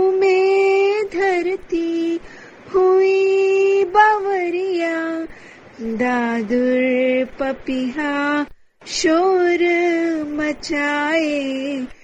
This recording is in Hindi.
में धरती हुई बावरिया, दादुर पपिहा शोर मचाए।